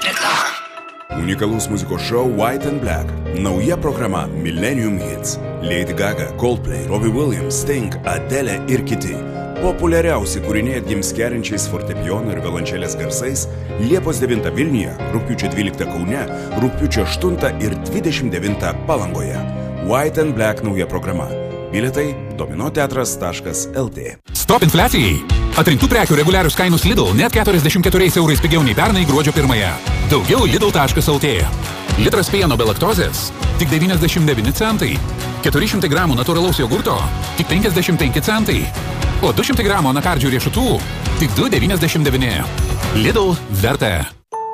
Reklama. Unikalus muzikos šou White and Black. Nauja programa Millennium Hits. Lady Gaga, Coldplay, Robbie Williams, Sting, Adele ir kiti. Populiariausi kūriniai atgims kerinčiais fortepijono ir violončelės garsais Liepos 9 Vilniuje, rugpjūčio 12 Kaune, rugpjūčio 8 ir 29 Palangoje. White and Black nauja programa. Bilietai dominoteatras.lt. Stop infliacijai! Atrinktų prekių reguliarius kainus Lidl net 44 eurais pigiau nei pernai gruodžio 1. Daugiau Lidl.lt. Litras pieno be laktozės tik 99 centai. 400 gramų natūralaus jogurto tik 55 centai. O 200 gramų anakardžių riešutų tik 2,99. Lidl verta.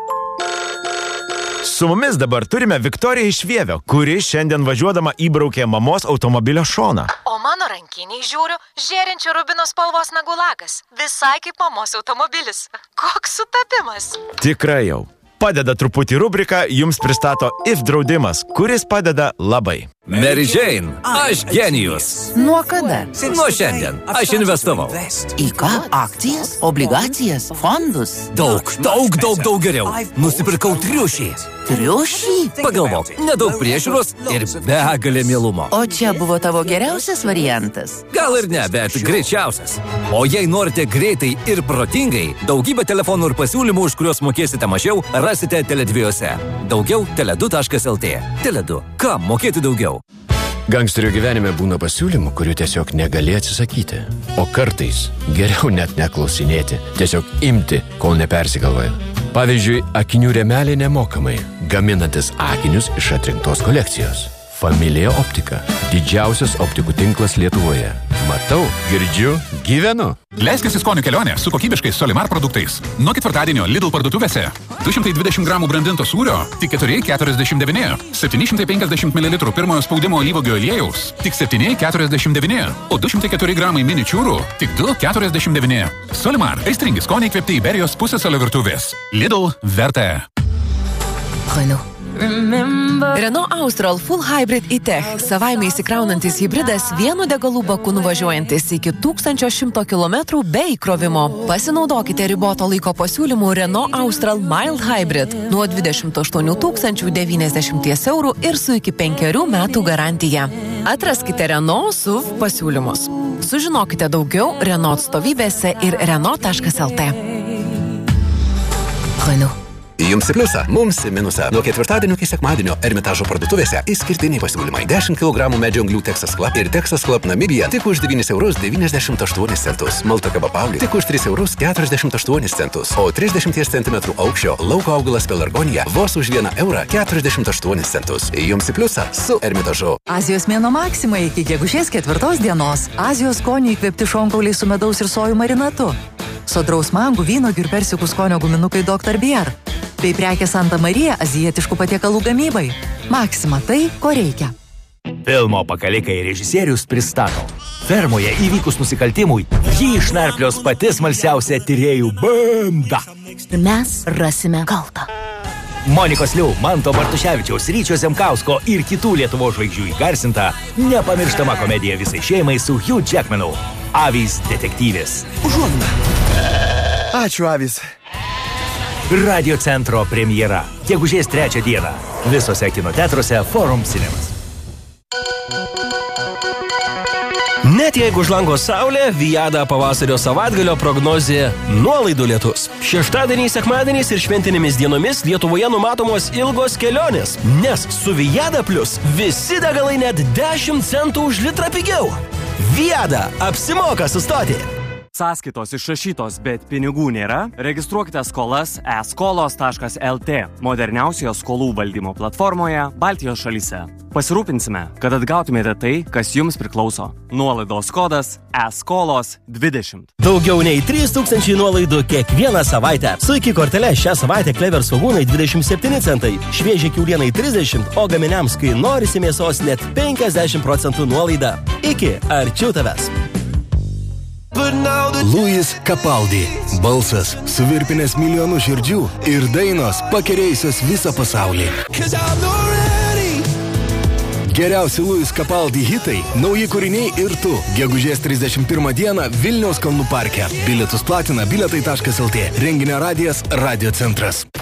Su mumis dabar turime Viktoriją iš Vievio, kuri šiandien važiuodama įbraukė mamos automobilio šoną. O mano rankiniai žiūriu, žėrinčio rubino spalvos nagų lakas. Visai kaip mamos automobilis. Koks sutapimas. Tikrai jau. Padeda truputį rubrika, jums pristato IF draudimas, kuris padeda labai. Mary Jane, aš genijus. Nuo kada? Nuo šiandien. Aš investavau. Į ką? Akcijas, obligacijas, fondus? Daug geriau. Nusipirkau triušį. Triušį? Pagalvok, nedaug priežiūros ir begalė mielumo. O čia buvo tavo geriausias variantas? Gal ir ne, bet greičiausias. O jei norite greitai ir protingai, daugybę telefonų ir pasiūlymų, už kuriuos mokėsite mažiau, rasite Tele2. Daugiau Tele2.lt. Tele2. Kam mokėti daugiau? Gangsterio gyvenime būna pasiūlymų, kurių tiesiog negali atsisakyti. O kartais geriau net neklausinėti, tiesiog imti, kol nepersigalvoja. Pavyzdžiui, akinių rėmelė nemokamai, gaminantis akinius iš atrinktos kolekcijos. Familija Optika. Didžiausias optikų tinklas Lietuvoje. Matau, girdžiu, gyvenu. Leiskis į skonių kelionę su kokybiškais Solimar produktais. Nuo ketvirtadienio Lidl parduotuvėse 220 gramų brandinto sūrio tik 4,49. 750 ml pirmojo spaudimo alyvuogių aliejaus tik 7,49. O 204 gramai miničiūrų tik 2,49. Solimar. Aistringi skoniai įkvėpti Iberijos pusėsalio virtuvės. Lidl verta. Renault Austral Full Hybrid e-Tech, savaime įsikraunantis hybridas vienu degalų baku nuvažiuojantis iki 1100 km be įkrovimo. Pasinaudokite riboto laiko pasiūlymų Renault Austral Mild Hybrid nuo 28 090 eurų ir su iki 5 metų garantija. Atraskite Renault SUV pasiūlymus. Sužinokite daugiau Renault atstovybėse ir Renault.lt. Jums į pliusą, mums į minusą. Nuo ketvirtadienio iki sekmadienio Ermitažo parduotuvėse išskirtiniai pasiūlymai. 10 kg medžio anglių Texas Club ir Texas Club Namibija tik už 9,98 €. Malta Kaba Pauli tik už 3,48 €. O 30 cm aukščio lauko augalas pelargonija vos už 1,48 €. Jums į pliusą su Ermitažu. Azijos mėnuo Maxima iki gegužės 4 dienos. Azijos skonių įkvėpti šonkauliai su medaus ir sojų marinatu. Sodraus mangų, vynuogių ir persikų skonio guminukai Dr. Bier. Bei prekė Santa Marija azijietiškų patiekalų gamybai. Maxima tai, ko reikia. Filmo Pakalikai režisierius pristato. Fermoje įvykus nusikaltimui, jį išnarplios pati smalsiausia tyrėjų banda. Mes rasime kaltą. Monikos Liu, Manto Bartuševičiaus, Ryčio Zemkausko ir kitų Lietuvos žvaigždžių įgarsinta nepamirštama komedija visai šeimai su Hugh Jackmanu. Avys detektyvės. Užuomina. Ačiū, Avys. Radio centro premjera. Gegužės 3 dieną. Visose kinoteatruose Forum Cinemas. Net jeigu už lango saulė, Viada pavasario savaitgalio prognozė nuolaidų lietus. Šeštadieniais, sekmadieniais ir šventinėmis dienomis Lietuvoje numatomos ilgos kelionės, nes su Viada Plus visi degalai net 10 centų už litrą pigiau. Viada, apsimoka sustoti. Sąskaitos išrašytos, bet pinigų nėra? Registruokite skolas eskolos.lt, moderniausioje skolų valdymo platformoje Baltijos šalyse. Pasirūpinsime, kad atgautumėte tai, kas jums priklauso. Nuolaidos kodas eskolos20. Daugiau nei 3000 nuolaidų kiekvieną savaitę. Su iki kortele šią savaitę Klever svogūnai 27 centai, šviežiai kiaulienai 30, o gaminiams, kai norisi mėsos, net 50% nuolaida. Iki arčiau tavęs. Louis Capaldi. Balsas suvirpinęs milijonų širdžių ir dainos pakerėjusios visą pasaulį. Geriausi Louis Capaldi hitai, nauji kūriniai ir tu. Gegužės 31 dieną Vilniaus kalnų parke. Bilietus platina bilietai.lt. Renginio radijas Radio centras.